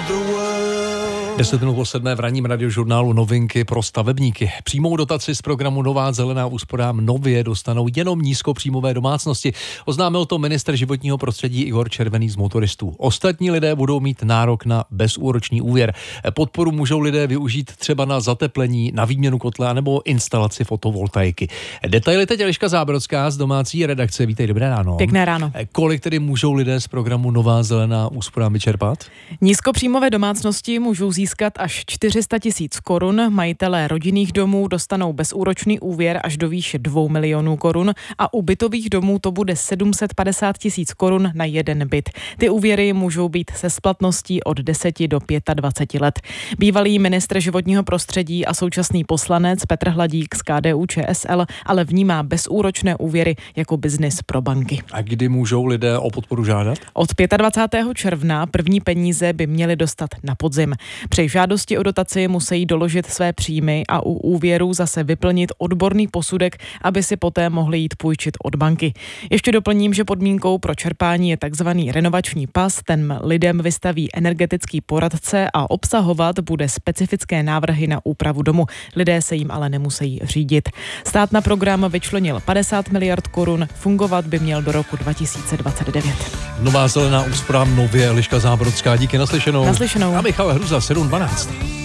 10:07 v ranním radiožurnálu Novinky pro stavebníky. Přímou dotaci z programu Nová zelená úsporám nově dostanou jenom nízkopříjmové domácnosti. Oznámil to ministr životního prostředí Igor Červený z Motoristů. Ostatní lidé budou mít nárok na bezúročný úvěr. Podporu můžou lidé využít třeba na zateplení, na výměnu kotle nebo instalaci fotovoltaiky. Detaily teď Eliška Zábrodská z domácí redakce. Vítej, dobré ráno. Pěkné ráno. Kolik tedy můžou lidé z programu Nová zelená úsporám vyčerpat? Nízkopříjmové domácnosti můžou získat až 400 000 korun, majitelé rodinných domů dostanou bezúročný úvěr až do výše 2 milionů korun a u bytových domů to bude 750 000 korun na jeden byt. Ty úvěry můžou být se splatností od 10 do 25 let. Bývalý ministr životního prostředí a současný poslanec Petr Hladík z KDU-ČSL ale vnímá bezúročné úvěry jako biznis pro banky. A kdy můžou lidé o podporu žádat? Od 25. června první peníze by měli dostat na podzim. Při žádosti o dotaci musí doložit své příjmy a u úvěru zase vyplnit odborný posudek, aby si poté mohli jít půjčit od banky. Ještě doplním, že podmínkou pro čerpání je takzvaný renovační pas. Ten lidem vystaví energetický poradce a obsahovat bude specifické návrhy na úpravu domu. Lidé se jim ale nemusí řídit. Stát na program vyčlenil 50 miliard korun, fungovat by měl do roku 2029. Nová zelená úsporám nově, Eliška Zábrodská, díky, naslyšenou. Naslyšenou. A Michal Hruza, 7:12.